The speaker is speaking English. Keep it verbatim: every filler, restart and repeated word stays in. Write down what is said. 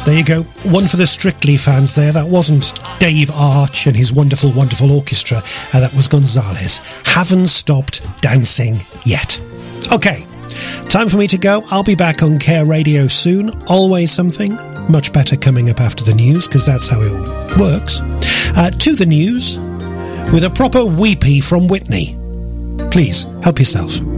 There you go. One for the Strictly fans there. That wasn't Dave Arch and his wonderful, wonderful orchestra. Uh, that was Gonzalez. Haven't stopped dancing yet. Okay, time for me to go. I'll be back on Care Radio soon. Always something much better coming up after the news, because that's how it works. Uh, to the news with a proper weepy from Whitney. Please, help yourself.